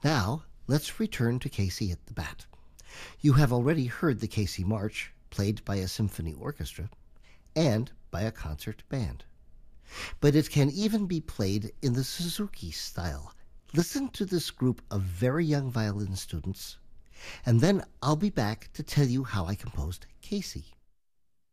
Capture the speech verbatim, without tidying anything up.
Now, let's return to Casey at the Bat. You have already heard the Casey March, played by a symphony orchestra, and by a concert band. But it can even be played in the Suzuki style. Listen to this group of very young violin students, and then I'll be back to tell you how I composed Casey.